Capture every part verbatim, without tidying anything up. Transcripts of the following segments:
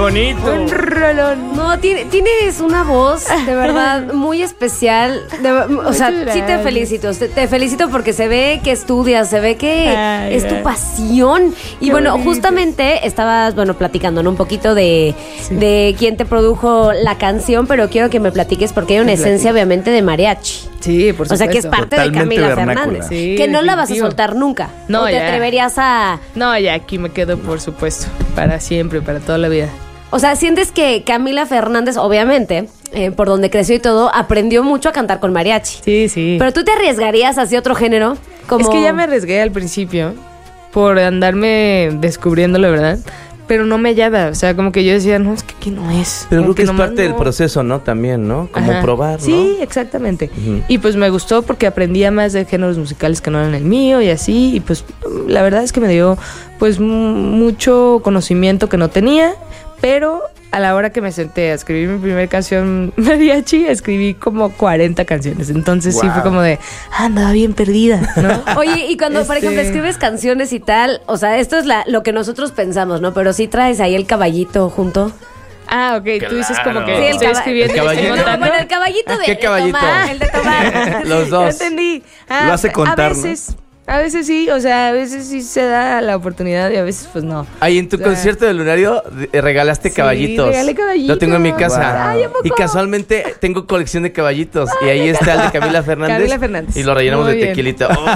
bonito. Un rolón. No, tiene- tienes una voz de verdad muy especial. De- o sea, Muchas sí te gracias. felicito. Te, te felicito porque se ve que estudias, se ve que Ay, es tu gracias. pasión. Y Qué bueno, bonito. justamente estabas, bueno, platicando, ¿no? Un poquito de, de quién te produjo la canción, pero quiero que me platiques porque hay una Te esencia, platico. obviamente, de mariachi. Sí, por supuesto. O sea, que es parte Totalmente de Camila vernácula. Fernández. Sí, que no la vas a definitivo. soltar nunca. No, ¿O te ya. atreverías a...? No, ya aquí me quedo, por supuesto. Para siempre, para toda la vida. O sea, sientes que Camila Fernández, obviamente, eh, por donde creció y todo, aprendió mucho a cantar con mariachi. Sí, sí. Pero tú te arriesgarías hacia otro género. Como... Es que ya me arriesgué al principio por andarme descubriendo la verdad, pero no me hallaba. O sea, como que yo decía, no, es que aquí no es. Pero Como creo que es nomás parte del no. proceso, ¿no? También, ¿no? Como Ajá. probar, ¿no? Sí, exactamente. Ujú. Y pues me gustó porque aprendía más de géneros musicales que no eran el mío y así. Y pues la verdad es que me dio pues m- mucho conocimiento que no tenía, pero a la hora que me senté a escribir mi primera canción mariachi, escribí como cuarenta canciones. Entonces sí Wow. fue como de, ah, andaba bien perdida, ¿no? Oye, y cuando, por Este- ejemplo, escribes canciones y tal, o sea, esto es la, lo que nosotros pensamos, ¿no? Pero sí traes ahí el caballito junto. Ah, ok, tú dices como que Claro. Sí, el estoy caba- escribiendo el y estoy caballito. contando. Bueno, el caballito de, ¿Qué de caballito? tomar, el de tomar. Los Ya dos. entendí. Ah, Lo hace contar, a ¿no? veces, a veces sí, o sea, a veces sí se da la oportunidad y a veces pues no. Ahí en tu O sea, concierto de Lunario eh, regalaste Sí, caballitos. regalé caballitos. Lo tengo en mi casa. Ay, ¿a poco? Y casualmente tengo colección de caballitos. Y ahí está el de Camila Fernández. Camila Fernández. Y lo rellenamos Muy de bien. tequilita. ¡Oh,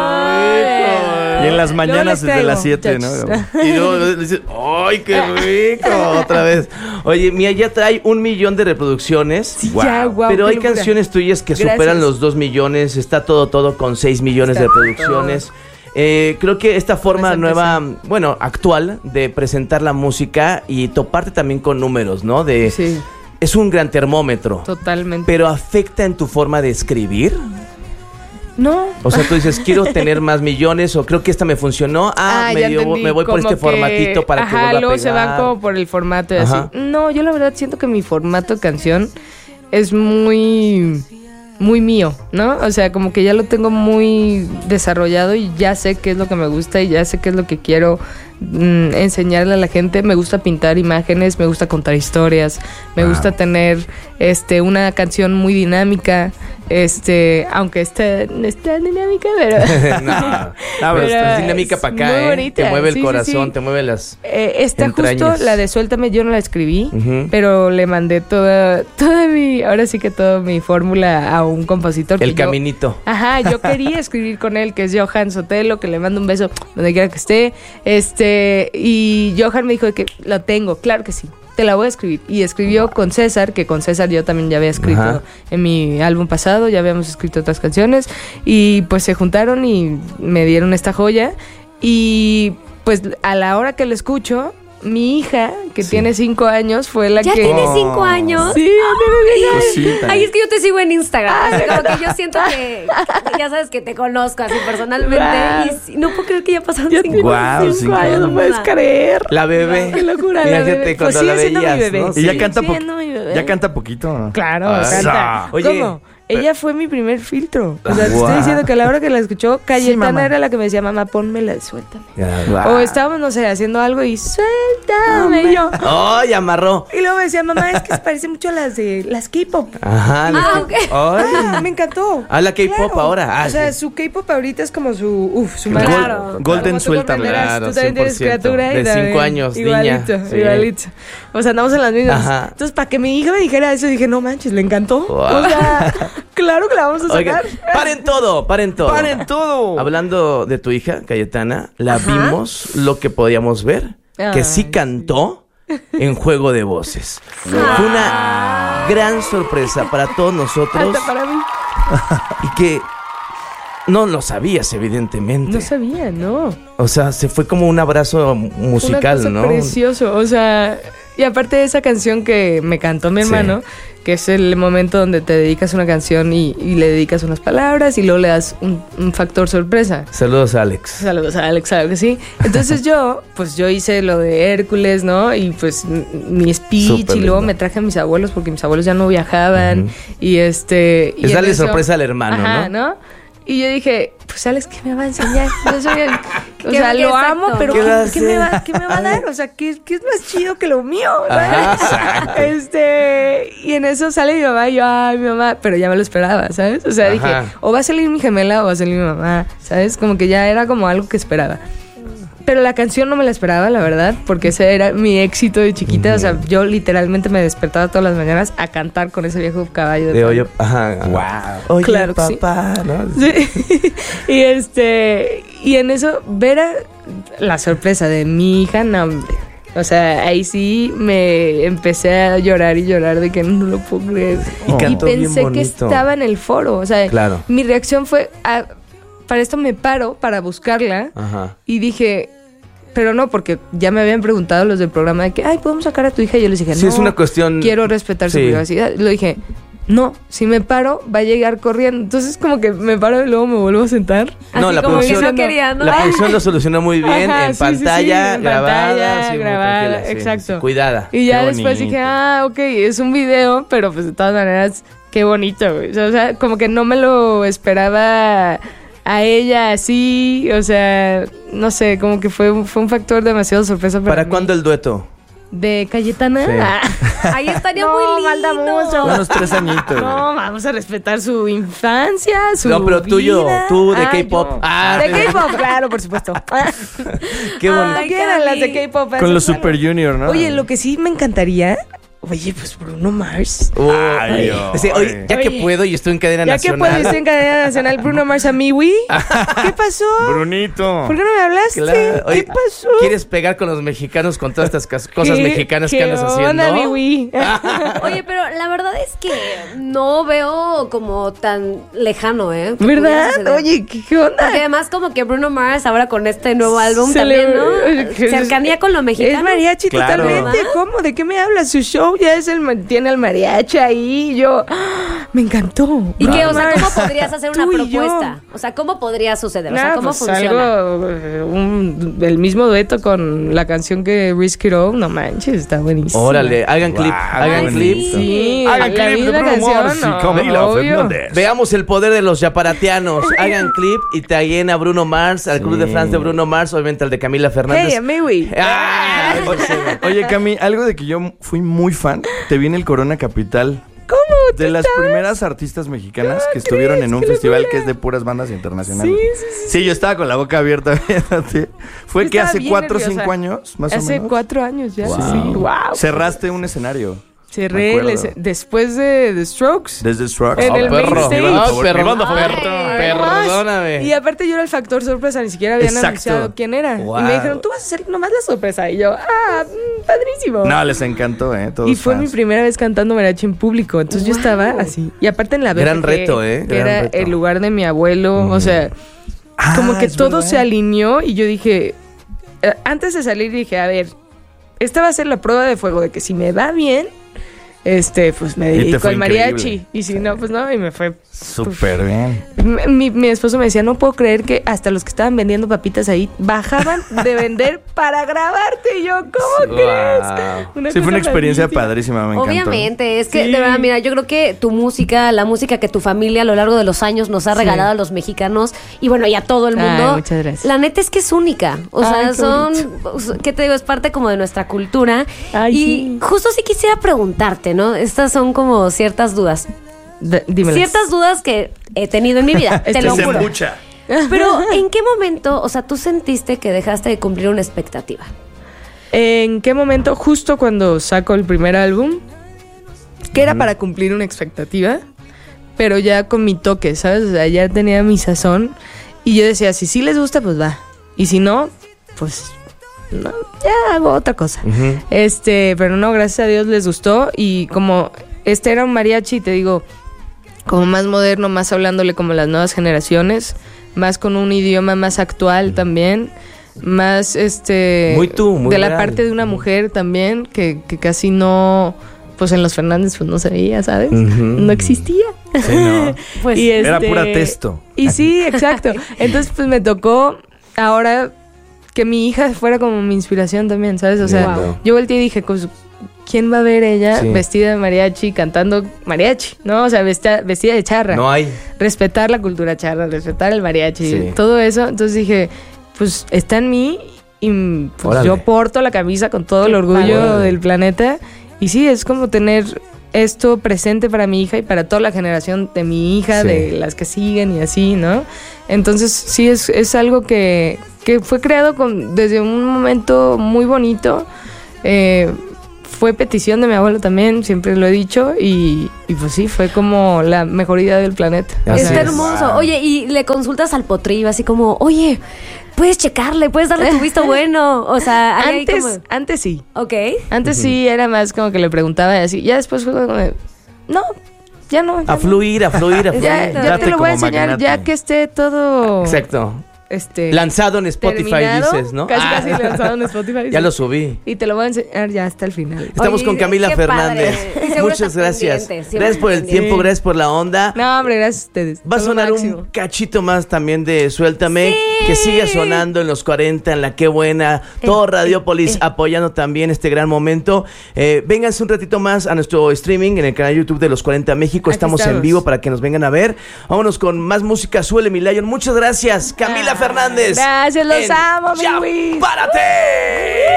qué rico! Y en las Luego mañanas les desde las traigo, siete, ¿no? muchachos. Y luego le dices, ¡ay, qué rico! Otra vez. Oye, Mía ya trae un millón de reproducciones. Guau. Ya, guau, Pero qué hay locura. canciones tuyas que Gracias. superan los dos millones. Está todo, todo con seis millones Está de reproducciones. Eh, creo que esta forma Presente, nueva, bueno, actual, de presentar la música y toparte también con números, ¿no? De, Sí, es un gran termómetro. totalmente. Pero afecta en tu forma de escribir. no. O sea, tú dices, quiero tener más millones o creo que esta me funcionó. Ah, me, ya dio- entendí, me voy por como este que- formatito para que ajá, vuelva a luego pegar. se van como por el formato y Ajá. así. No, yo la verdad siento que mi formato de canción es muy muy mío, ¿no? O sea, como que ya lo tengo muy desarrollado y ya sé qué es lo que me gusta y ya sé qué es lo que quiero mm, enseñarle a la gente. Me gusta pintar imágenes, me gusta contar historias, me Wow. gusta tener este una canción muy dinámica, este, aunque esté no es tan dinámica, pero no, no, pero Pero es dinámica para acá, muy ¿eh? bonita, Te mueve el sí, sí, corazón, sí. te mueve las... Eh, está entrañas. justo la de Suéltame, yo no la escribí, Ujú. pero le mandé toda, toda mi, ahora sí que toda mi fórmula a un compositor. El que yo- caminito. Ajá, yo quería escribir con él, que es Johan Sotelo, que le mando un beso donde quiera que esté. Este, y Johan me dijo de que lo tengo, claro que sí, te la voy a escribir. Y escribió con César, que con César yo también ya había escrito Ajá. en mi álbum pasado, ya habíamos escrito otras canciones. Y pues se juntaron y me dieron esta joya. Y pues a la hora que la escucho, mi hija, que Sí. tiene cinco años, fue la ¿Ya que... tienes cinco años? Sí, ya tiene cinco Cosita. Ay, es que yo te sigo en Instagram. Así como que yo siento que, que ya sabes que te conozco así personalmente. Guau. Y sí, no puedo creer que ya pasaron Ya cinco tiene Guau, cinco cinco años, no años. puedes creer. La bebé. Qué locura, la Imagínate bebé. cuando Pues sigue la siendo mi veías, bebé. ¿no? Y ya Sí. canta, po- Siendo mi bebé. ya canta poquito. Claro, Ah, canta. oye, ¿Cómo? Ella fue mi primer filtro. O sea, te Guau. estoy diciendo que a la hora que la escuchó, Cayetana mamá. era la que me decía, mamá, pónmela, suéltame. Ya. Guau. O estábamos, no sé, haciendo algo y suéltame. Y yo. ¡Ay, amarró! Y luego me decía, mamá, es que se parece mucho a las de las K-pop. Ajá. Ah, ok. Ay. Ah, me encantó. Ah, la K-pop Claro. ahora. Ah, o sea, sí. su K-pop ahorita es como su. Uf, su Gol- más. Claro. Golden, Como tú suéltame. comprenderás, Claro, tú también tienes cien por ciento. criatura y De también cinco años, igualito, niña. Sí. igualito. O sea, andamos en las mismas. Ajá. Entonces, para que mi hija me dijera eso, dije, no manches, le encantó. Wow. O sea, claro que la vamos a sacar. Oigan, paren todo, paren todo. ¡Paren todo! Hablando de tu hija, Cayetana, la Ajá. vimos lo que podíamos ver, que sí Ay, cantó en Juego de Voces. Fue una gran sorpresa para todos nosotros Hasta para mí. y que no lo sabías, evidentemente. No sabía, no. O sea, se fue como un abrazo musical, Una cosa ¿no? precioso, o sea, y aparte de esa canción que me cantó mi Sí. hermano, que es el momento donde te dedicas a una canción y, y le dedicas unas palabras y luego le das un, un factor sorpresa. Saludos, Alex. Saludos a Alex, claro que sí. Entonces yo, pues yo hice lo de Hércules, ¿no? Y pues m- mi speech Súper y luego lindo. me traje a mis abuelos porque mis abuelos ya no viajaban Ujú. y este... y Es en darle eso- sorpresa al hermano, Ajá, ¿no? ¿no? Y yo dije, pues pues Alex, ¿qué me va a enseñar? Yo soy el, o ¿Qué- sea, qué lo exacto? amo, pero ¿Qué ¿qué, va a qué me hacer? va, qué me va a dar? O sea, ¿qué, qué es más chido que lo mío? Ajá, ¿Sabes? Este, y en eso sale mi mamá y yo, ay, mi mamá, pero ya me lo esperaba, ¿sabes? O sea, Ajá. dije, o va a salir mi gemela o va a salir mi mamá, ¿sabes? Como que ya era como algo que esperaba. Pero la canción no me la esperaba, la verdad, porque ese era mi éxito de chiquita. O sea, yo literalmente me despertaba todas las mañanas a cantar con ese viejo caballo de De palo. oye, ajá. Wow. Oye, Claro que sí. papá, ¿no? Sí. Y este, y en eso, ver a la sorpresa de mi hija, no, hombre. O sea, ahí sí me empecé a llorar y llorar de que no lo puedo creer. Y cantó bien pensé que bonito. estaba en el foro. O sea, Claro. mi reacción fue, ah, para esto me paro para buscarla. Ajá. Y dije, pero no, porque ya me habían preguntado los del programa de que, ay, ¿podemos sacar a tu hija? Y yo les dije, Sí, no, es una cuestión- quiero respetar su Sí. privacidad. Lo dije, no, si me paro, va a llegar corriendo. Entonces, como que me paro y luego me vuelvo a sentar. No, Así la como que producción, no quería, ¿no? la producción lo solucionó muy bien, Ajá, en sí, sí, sí, pantalla, en grabada, pantalla, sí, muy grabada, tranquila, sí, exacto. sí, cuidada. Y ya Qué después bonito. dije, ah, ok, es un video, pero pues de todas maneras, qué bonito, güey. O sea, o sea, como que no me lo esperaba a ella así, o sea, no sé, como que fue, fue un factor demasiado sorpresa para ¿Para mí. cuándo el dueto? ¿De Cayetana? Sí. Ah. Ahí estaría No, muy lindo. Maldamoso. Unos tres añitos. No, vamos a respetar su infancia, su No, pero tuyo, vida. tú de Ah, K-pop. yo. Ah, de sí. K-pop, claro, por supuesto. Qué Ay, bonito. Ay, quieran las de Cami. K-pop. Con los esas, Super claro. Junior, ¿no? Oye, lo que sí me encantaría, oye, pues Bruno Mars. Oh, Ay, dice, oye, ya que Oye. puedo y estoy en cadena Ya que nacional. puedes en cadena nacional, Bruno Mars a Miwi. ¿Qué pasó? Brunito. ¿Por qué no me hablaste? Claro. Oye, ¿Qué pasó? ¿Quieres pegar con los mexicanos con todas estas cas- cosas ¿Qué- mexicanas que qué andas haciendo? onda, Miwi? Oye, pero la verdad es que no veo como tan lejano, ¿eh? que ¿Verdad? pudiera suceder. Oye, ¿qué, qué onda? Porque además como que Bruno Mars ahora con este nuevo álbum Se también, le- ¿no? Oye, que es- Cercanía con lo mexicano. Es mariachi Claro. totalmente. ¿Verdad? ¿Cómo? ¿De qué me hablas? Su show ya es el ma- tiene el mariachi ahí. Yo, ¡ah! Me encantó. ¿Y qué? O sea, Bruno ¿cómo Mars. podrías hacer una Tú y yo. propuesta? O sea, ¿cómo podría suceder? O sea, Nah, ¿cómo pues funciona? algo, eh, un- el mismo dueto con la canción que Risk It All, no manches, está buenísimo. Órale, hagan clip, Wow, hagan Ay, clip. sí. Sí, Hagan la clip de misma Bruno canción, Mars y no, Camila obvio. Fernández. Veamos el poder de los yaparatianos. Hagan clip y taguen a Bruno Mars, al club de Sí. fans de Bruno Mars, obviamente al de Camila Fernández. Hey, Amiwi. Ah, Oye, Cami, algo de que yo fui muy fan, te vi en el Corona Capital. ¿Cómo? ¿Tú De las estabas? primeras artistas mexicanas que estuvieron en un ¡Qué festival locura! que es de puras bandas internacionales. Sí, sí, sí. Sí, yo estaba con la boca abierta viéndote. Fue Yo que estaba hace bien cuatro o nerviosa. cinco años, más o Hace menos. cuatro años ya. Wow. Sí. Wow. Cerraste un escenario. Me Cerré acuerdo. el ese- después de The Strokes. Desde Strokes. En Oh, el main perro. stage. Mi banda Ah, favorita, mi perdón, banda favorita. Ay. perdóname. Y aparte yo era el factor sorpresa, ni siquiera habían Exacto. anunciado quién era. Wow. Y me dijeron, tú vas a hacer nomás la sorpresa. Y yo, ah, mm, padrísimo. No, les encantó, ¿eh? Todos Y fue fans. mi primera vez cantando mariachi en público. Entonces yo estaba así. Y aparte en la B F G, Gran reto, ¿eh? que Gran era reto. el lugar de mi abuelo. O sea, Ah, como que es todo verdad. se alineó. Y yo dije, eh, antes de salir dije, a ver, esta va a ser la prueba de fuego de que si me va bien, este, pues me Y te dedico fue al mariachi. increíble. Y si no, pues no. Y me fue Súper bien. mi, mi esposo me decía, no puedo creer que hasta los que estaban vendiendo papitas ahí bajaban de vender para grabarte. Y yo, ¿cómo Wow. crees? Sí, fue una cosa experiencia rarísima. padrísima, me encantó. Obviamente, es que Sí. de verdad, mira, yo creo que tu música, la música que tu familia a lo largo de los años nos ha Sí. regalado a los mexicanos y bueno, y a todo el Ay, mundo. muchas gracias. La neta es que es única. O Ay, sea, qué son, bonito. ¿qué te digo? Es parte como de nuestra cultura. Ay, y sí. justo sí quisiera preguntarte, ¿no? Estas son como ciertas dudas. D- dímelas. Ciertas dudas que he tenido en mi vida, te Este lo se juro. embucha. Pero, ¿en qué momento, o sea, tú sentiste que dejaste de cumplir una expectativa? ¿En qué momento? Justo cuando saco el primer álbum, que era para cumplir una expectativa, pero ya con mi toque, ¿sabes? O sea, ya tenía mi sazón. Y yo decía, si sí les gusta, pues va. Y si no, pues no, ya hago otra cosa. Ujú. Este, pero no, gracias a Dios les gustó. Y como este era un mariachi, te digo, como más moderno, más hablándole como las nuevas generaciones, más con un idioma más actual también, más este Muy tú, muy de la real. parte de una mujer también, que, que casi no, pues en los Fernández pues no se veía, ¿sabes? Ujú. No existía. Sí, no. Pues Y Era este- pura texto. Y sí, exacto. Entonces, pues me tocó ahora que mi hija fuera como mi inspiración también, ¿sabes? O sea, Wow. yo volteé y dije, pues, ¿quién va a ver ella Sí. vestida de mariachi, cantando mariachi? ¿No? O sea, vestida, vestida de charra. No hay. Respetar la cultura charra, respetar el mariachi, Sí. todo eso. Entonces dije, pues está en mí y pues, Órale. yo porto la camisa con todo el orgullo padre. del planeta. Y sí, es como tener esto presente para mi hija y para toda la generación de mi hija, Sí. de las que siguen y así, ¿no? Entonces sí, es, es algo que, que fue creado con, desde un momento muy bonito. Eh, fue petición de mi abuelo también, siempre lo he dicho, y, y pues sí, fue como la mejor idea del planeta. Así Está es. hermoso. Wow. Oye, y le consultas al potrillo así como, oye, puedes checarle, puedes darle tu visto bueno. O sea, hay ahí Antes, como... antes sí. Ok. Antes sí era más como que le preguntaba y así. Ya después fue como de, no, ya no. Ya, A fluir, a fluir, a no. fluir. Ya, ya Date te lo voy a como enseñar magnate. ya que esté todo Exacto. este Lanzado en Spotify, terminado, dices, ¿no? Casi Ah. casi lanzado en Spotify. Ya sí. lo subí. Y te lo voy a enseñar ya hasta el final. Estamos Oye, con Camila qué Fernández. padre. Y seguro Muchas estás gracias. pendiente, siempre Gracias por el estás pendiente. tiempo, gracias por la onda. No, hombre, gracias a ustedes. Va a Son lo sonar máximo. un cachito más también de Suéltame, Sí. que siga sonando en los cuarenta, en la Qué Buena, todo Radiopolis apoyando también este gran momento. Eh, vénganse un ratito más a nuestro streaming en el canal YouTube de Los cuarenta México. Aquí Estamos en estamos. vivo para que nos vengan a ver. Vámonos con más música. Suele mi Lion. Muchas gracias, Camila Ah, Fernández. gracias, los En amo, mi Ya Luis. ¡Párate!